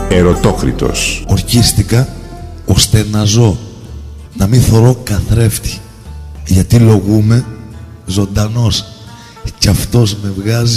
Ερωτόκριτος. Ορκίστηκα ώστε να ζω, να μην θωρώ καθρέφτη, γιατί λογούμε ζωντανός κι αυτός με βγάζει